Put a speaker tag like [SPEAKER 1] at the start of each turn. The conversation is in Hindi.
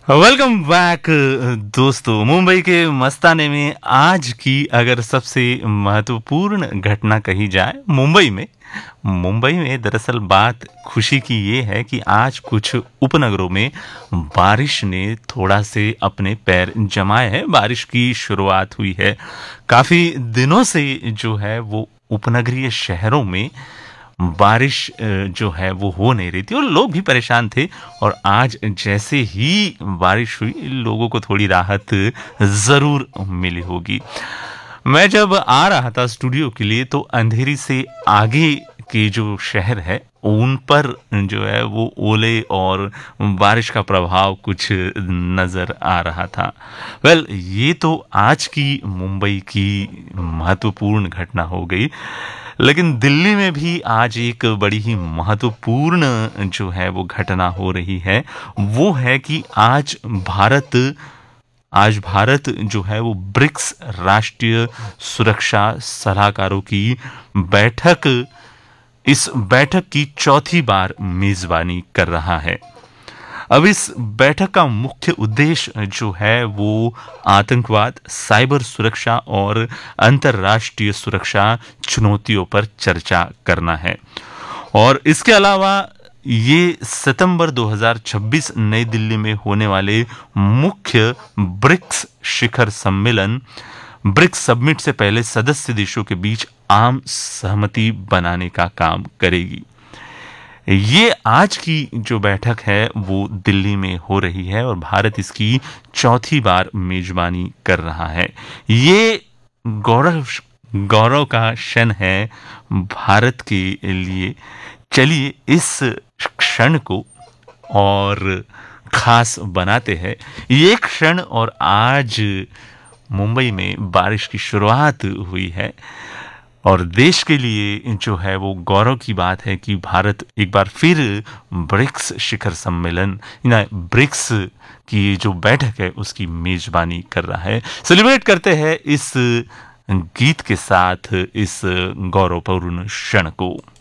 [SPEAKER 1] वेलकम बैक दोस्तों। मुंबई के मस्ताने में आज की अगर सबसे महत्वपूर्ण घटना कही जाए मुंबई में दरअसल बात खुशी की ये है कि आज कुछ उपनगरों में बारिश ने थोड़ा से अपने पैर जमाए हैं। बारिश की शुरुआत हुई है। काफी दिनों से जो है वो उपनगरीय शहरों में बारिश जो है वो हो नहीं रही थी और लोग भी परेशान थे। और आज जैसे ही बारिश हुई लोगों को थोड़ी राहत जरूर मिली होगी। मैं जब आ रहा था स्टूडियो के लिए तो अंधेरी से आगे के जो शहर है उन पर जो है वो ओले और बारिश का प्रभाव कुछ नजर आ रहा था। ये तो आज की मुंबई की महत्वपूर्ण घटना हो गई। लेकिन दिल्ली में भी आज एक बड़ी ही महत्वपूर्ण जो है वो घटना हो रही है। वो है कि आज भारत जो है वो ब्रिक्स राष्ट्रीय सुरक्षा सलाहकारों की बैठक इस बैठक की चौथी बार मेजबानी कर रहा है। अब इस बैठक का मुख्य उद्देश्य जो है वो आतंकवाद, साइबर सुरक्षा और अंतर्राष्ट्रीय सुरक्षा चुनौतियों पर चर्चा करना है। और इसके अलावा ये सितंबर 2026 नई दिल्ली में होने वाले मुख्य ब्रिक्स शिखर सम्मेलन ब्रिक्स समिट से पहले सदस्य देशों के बीच आम सहमति बनाने का काम करेगी। ये आज की जो बैठक है वो दिल्ली में हो रही है और भारत इसकी चौथी बार मेजबानी कर रहा है। ये गौरव का क्षण है भारत के लिए। चलिए इस क्षण को और खास बनाते हैं। ये क्षण और आज मुंबई में बारिश की शुरुआत हुई है और देश के लिए जो है वो गौरव की बात है कि भारत एक बार फिर ब्रिक्स शिखर सम्मेलन ब्रिक्स की जो बैठक है उसकी मेजबानी कर रहा है। सेलिब्रेट करते हैं इस गीत के साथ इस गौरवपूर्ण क्षण को।